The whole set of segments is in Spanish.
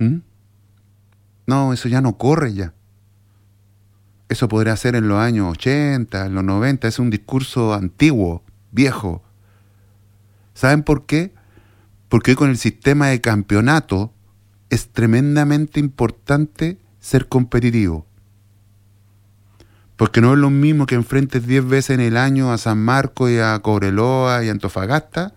¿Mm? No, eso ya no corre ya. Eso podría ser en los años 80, en los 90. Es un discurso antiguo, viejo. ¿Saben por qué? Porque hoy con el sistema de campeonato es tremendamente importante ser competitivo. Porque no es lo mismo que enfrentes 10 veces en el año a San Marcos y a Cobreloa y a Antofagasta,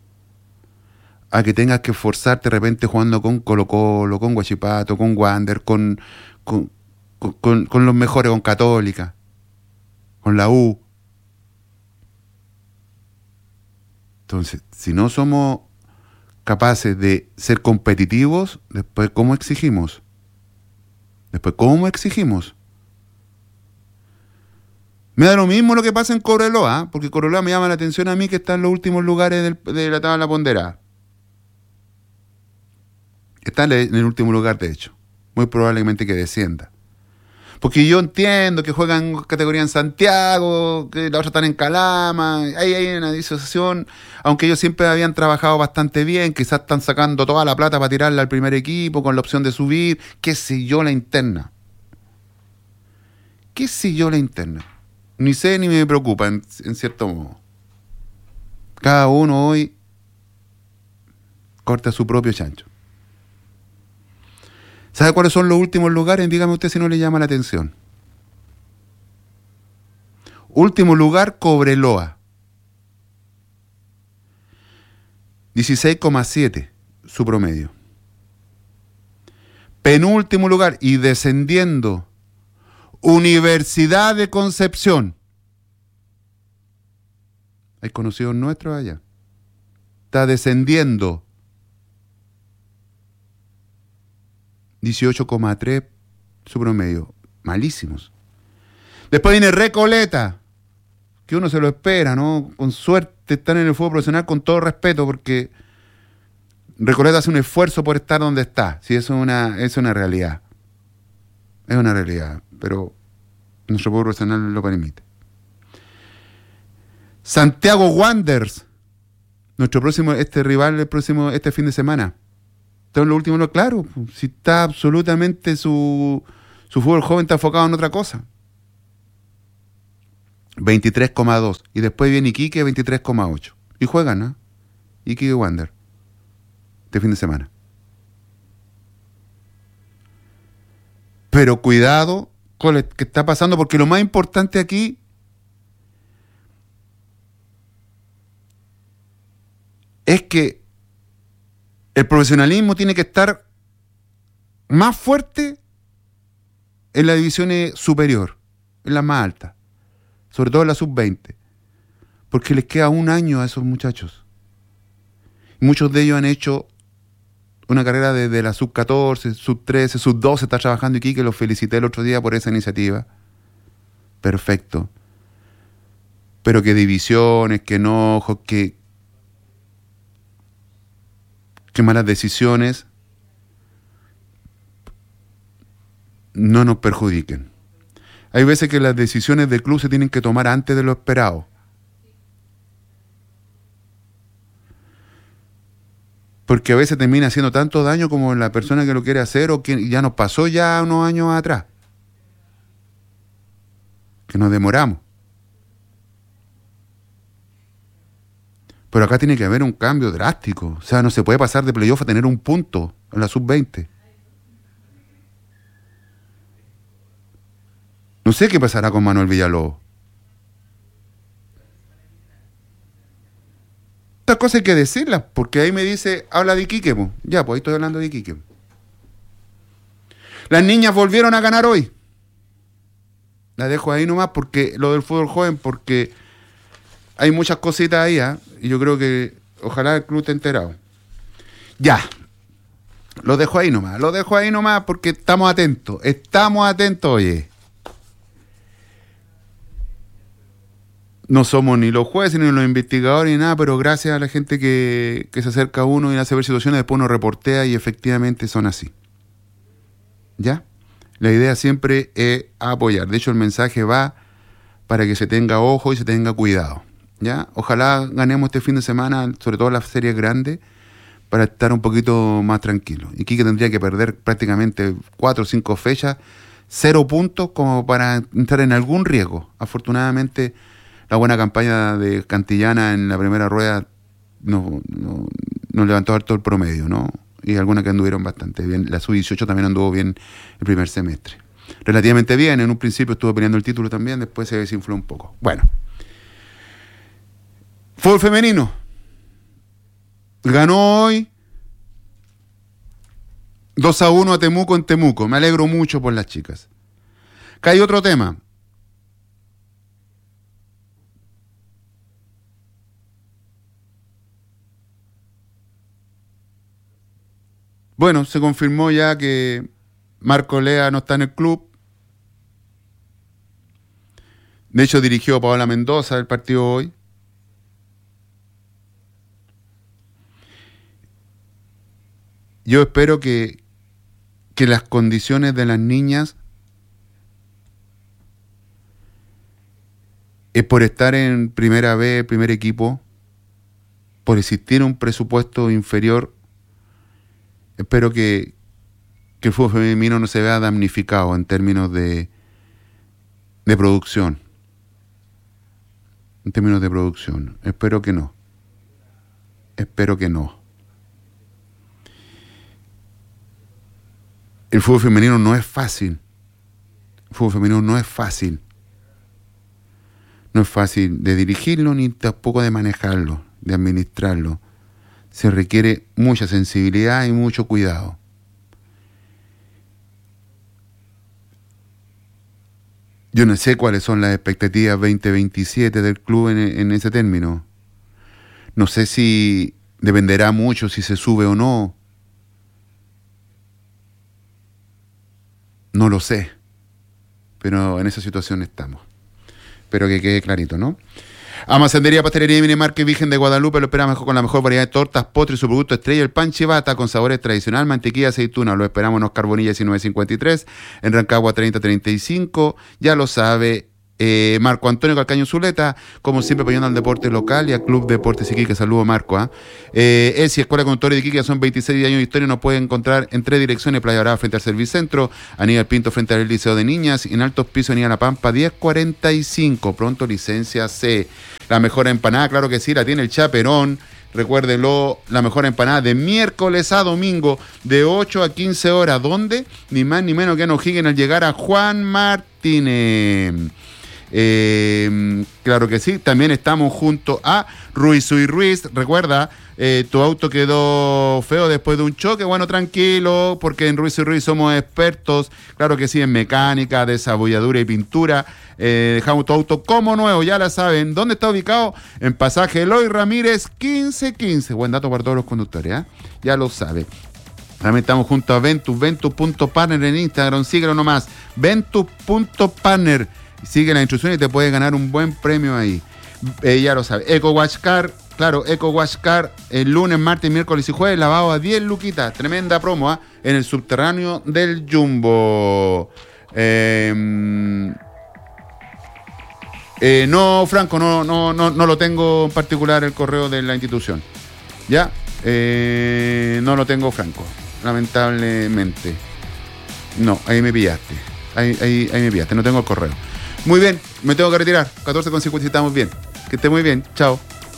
a que tengas que esforzarte de repente jugando con Colo-Colo, con Huachipato, con Wander, con los mejores, con Católica, con la U. Entonces, si no somos capaces de ser competitivos, después ¿cómo exigimos? Me da lo mismo lo que pasa en Cobreloa, porque Cobreloa me llama la atención a mí, que está en los últimos lugares de la tabla ponderada. Está en el último lugar, de hecho. Muy probablemente que descienda. Porque yo entiendo que juegan categoría en Santiago, que la otra están en Calama, ahí hay una disociación, aunque ellos siempre habían trabajado bastante bien, quizás están sacando toda la plata para tirarla al primer equipo con la opción de subir, qué sé yo la interna. Ni sé ni me preocupa en cierto modo. Cada uno hoy corta su propio chancho. ¿Sabe cuáles son los últimos lugares? Dígame usted si no le llama la atención. Último lugar, Cobreloa. 16,7 su promedio. Penúltimo lugar y descendiendo, Universidad de Concepción. Hay conocidos nuestros allá. Está descendiendo. 18,3 su promedio. Malísimos. Después viene Recoleta, que uno se lo espera, ¿no? Con suerte están en el fútbol profesional, con todo respeto, porque Recoleta hace un esfuerzo por estar donde está. Sí, es una realidad. Es una realidad, pero nuestro fútbol profesional lo permite. Santiago Wanderers, nuestro próximo, rival este fin de semana. Está en lo último, claro, si está absolutamente su fútbol joven está enfocado en otra cosa. 23,2. Y después viene Iquique, 23,8. Y juegan, ¿no? Iquique y Wander. Este fin de semana. Pero cuidado con lo que está pasando, porque lo más importante aquí es que el profesionalismo tiene que estar más fuerte en las divisiones superior, en las más altas, sobre todo en la sub-20, porque les queda un año a esos muchachos. Y muchos de ellos han hecho una carrera desde la sub-14, sub-13, sub-12, está trabajando aquí, que los felicité el otro día por esa iniciativa. Perfecto. Pero que divisiones, que enojos, que malas decisiones no nos perjudiquen. Hay veces que las decisiones del club se tienen que tomar antes de lo esperado. Porque a veces termina haciendo tanto daño como la persona que lo quiere hacer, o que ya nos pasó ya unos años atrás. Que nos demoramos. Pero acá tiene que haber un cambio drástico. O sea, no se puede pasar de playoff a tener un punto en la sub-20. No sé qué pasará con Manuel Villalobos. Estas cosas hay que decirlas, porque ahí me dice, habla de Iquique. Ya, pues ahí estoy hablando de Iquique. Las niñas volvieron a ganar hoy. La dejo ahí nomás, porque lo del fútbol joven, porque hay muchas cositas ahí, ¿eh? Y yo creo que ojalá el club esté enterado. Ya. Lo dejo ahí nomás porque estamos atentos, oye. No somos ni los jueces ni los investigadores ni nada, pero gracias a la gente que se acerca a uno y hace ver situaciones, después uno reportea y efectivamente son así. ¿Ya? La idea siempre es apoyar. De hecho, el mensaje va para que se tenga ojo y se tenga cuidado. ¿Ya? Ojalá ganemos este fin de semana, sobre todo las series grandes, para estar un poquito más tranquilo. Iquique tendría que perder prácticamente 4 o 5 fechas, 0 puntos, como para entrar en algún riesgo. Afortunadamente, la buena campaña de Cantillana en la primera rueda nos levantó harto el promedio, ¿no? Y algunas que anduvieron bastante bien. La sub-18 también anduvo bien el primer semestre. Relativamente bien, en un principio estuvo peleando el título también, después se desinfló un poco. Bueno. Fútbol femenino. Ganó hoy 2-1 a Temuco en Temuco. Me alegro mucho por las chicas. Acá hay otro tema. Bueno, se confirmó ya que Marco Lea no está en el club. De hecho, dirigió a Paola Mendoza el partido hoy. Yo espero que las condiciones de las niñas, por estar en primera B, primer equipo, por existir un presupuesto inferior, espero que el fútbol femenino no se vea damnificado en términos de producción. En términos de producción. Espero que no. Espero que no. El fútbol femenino no es fácil. El fútbol femenino no es fácil. No es fácil de dirigirlo ni tampoco de manejarlo, de administrarlo. Se requiere mucha sensibilidad y mucho cuidado. Yo no sé cuáles son las expectativas 2027 del club en ese término. No sé si dependerá mucho si se sube o no. No lo sé, pero en esa situación estamos. Espero que quede clarito, ¿no? Almacenería, Pastelería y Minimarket Virgen de Guadalupe lo esperamos con la mejor variedad de tortas, postres y su producto estrella, el pan chivata con sabores tradicional, mantequilla, aceituna. Lo esperamos en Oscar Bonilla 1953, en Rancagua 3035. Ya lo sabe Marco Antonio Calcaño Zuleta, como siempre apoyando al deporte local y al Club Deportes Iquique. Saludos, Marco. ESI, Escuela de Conductores de Iquique, son 26 años de historia. Nos puede encontrar en 3 direcciones: Playa Brava frente al Servicentro, Aníbal Pinto frente al Liceo de Niñas, y en Altos Pisos, Avenida La Pampa 1045. Pronto licencia C. La mejor empanada, claro que sí, la tiene el Chaperón. Recuérdelo, la mejor empanada de miércoles a domingo de 8 a 15 horas. ¿Dónde? Ni más ni menos que en O'Higgins, al llegar a Juan Martínez. Claro que sí, también estamos junto a Ruiz y Ruiz. Recuerda, tu auto quedó feo después de un choque. Bueno, tranquilo, porque en Ruiz y Ruiz somos expertos, claro que sí, en mecánica, desabolladura y pintura. Dejamos tu auto como nuevo, ya la saben. ¿Dónde está ubicado? En Pasaje Eloy Ramírez 1515. Buen dato para todos los conductores, ya lo saben. También estamos junto a Ventus.partner en Instagram. Síguelo nomás, Ventus.partner. Sigue las instrucciones y te puedes ganar un buen premio ahí. Ya lo sabes. Eco Wash Car, claro, Eco Wash Car, el lunes, martes, miércoles y jueves, lavado a 10 luquitas. Tremenda promo, en el subterráneo del Jumbo. No, Franco, no lo tengo en particular el correo de la institución. ¿Ya? No lo tengo, Franco, lamentablemente. No, ahí me pillaste. Ahí me pillaste, no tengo el correo. Muy bien, me tengo que retirar. 14:50, estamos bien. Que esté muy bien. Chao.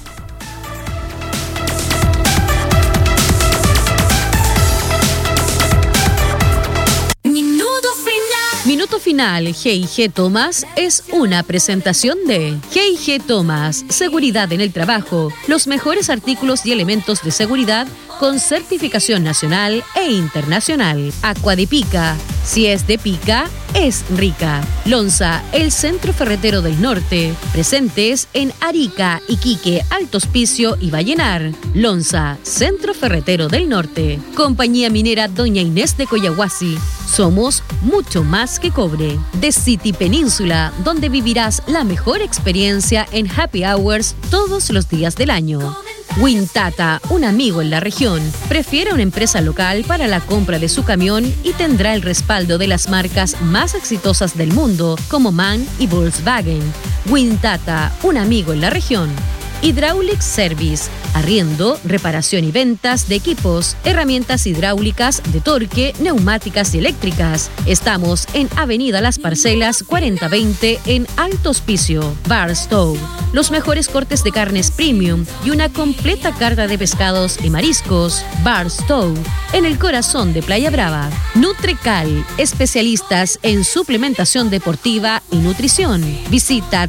Minuto final, G&G Thomas es una presentación de G&G Thomas, seguridad en el trabajo, los mejores artículos y elementos de seguridad con certificación nacional e internacional. Aqua de Pica, si es de pica, es rica. Lonza, el centro ferretero del norte, presentes en Arica, Iquique, Alto Hospicio y Vallenar. Lonza, centro ferretero del norte. Compañía minera Doña Inés de Coyahuasi, somos mucho más que cobre. The City Península, donde vivirás la mejor experiencia en happy hours todos los días del año. Wintata, un amigo en la región. Prefiere una empresa local para la compra de su camión y tendrá el respaldo de las marcas más exitosas del mundo como MAN y Volkswagen. Wintata, un amigo en la región. Hydraulic Service, Arriendo, reparación y ventas de equipos, herramientas hidráulicas, de torque, neumáticas y eléctricas. Estamos en Avenida Las Parcelas 4020 en Alto Hospicio. Barstow, los mejores cortes de carnes premium y una completa carta de pescados y mariscos. Barstow, en el corazón de Playa Brava. Nutrecal, especialistas en suplementación deportiva y nutrición. Visita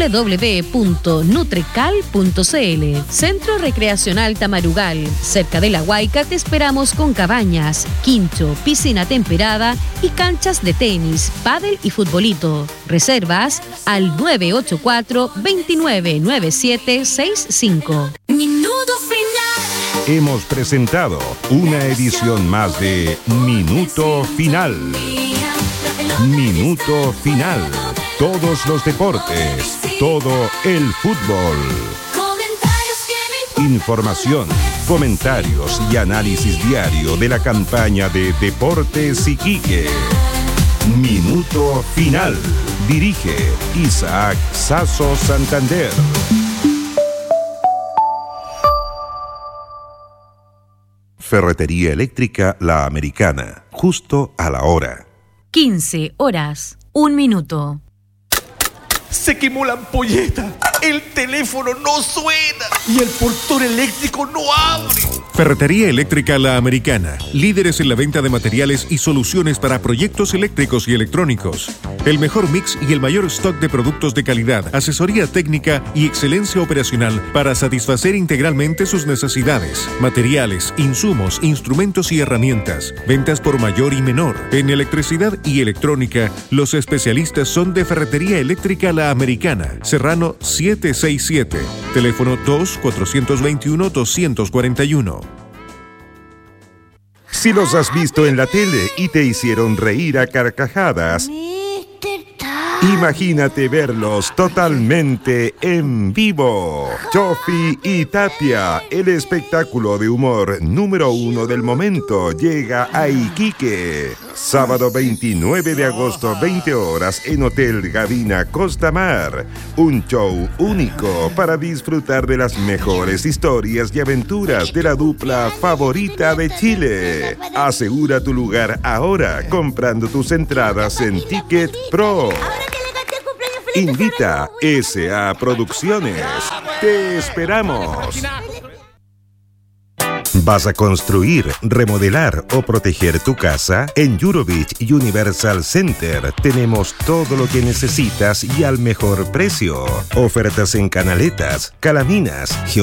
www.nutrecal.cl. Centro Recreacional Tamarugal, cerca de La Huayca te esperamos con cabañas, quincho, piscina temperada y canchas de tenis, pádel y futbolito. Reservas al 984-299765. Minuto final. Hemos presentado una edición más de Minuto Final. Minuto Final. Todos los deportes, todo el fútbol. Información, comentarios y análisis diario de la campaña de Deportes Iquique. Minuto Final. Dirige Isaac Sasso Santander. Ferretería Eléctrica La Americana. Justo a la hora. 15 horas, 1 minuto. Se quemó la ampolleta, el teléfono no suena y el portón eléctrico no abre. Ferretería Eléctrica La Americana, líderes en la venta de materiales y soluciones para proyectos eléctricos y electrónicos. El mejor mix y el mayor stock de productos de calidad, asesoría técnica y excelencia operacional para satisfacer integralmente sus necesidades. Materiales, insumos, instrumentos y herramientas. Ventas por mayor y menor. En electricidad y electrónica, los especialistas son de Ferretería Eléctrica La Americana, Serrano 767, teléfono 2-421-241. Si los has visto en la tele y te hicieron reír a carcajadas, imagínate verlos totalmente en vivo. Chofi y Tapia, el espectáculo de humor número 1 del momento, llega a Iquique. Sábado 29 de agosto, 20 horas, en Hotel Gavina Costa Mar. Un show único para disfrutar de las mejores historias y aventuras de la dupla favorita de Chile. Asegura tu lugar ahora comprando tus entradas en Ticket Pro. Invita SA Producciones. Te esperamos. ¿Vas a construir, remodelar o proteger tu casa? En Eurobeach Universal Center tenemos todo lo que necesitas y al mejor precio. Ofertas en canaletas, calaminas,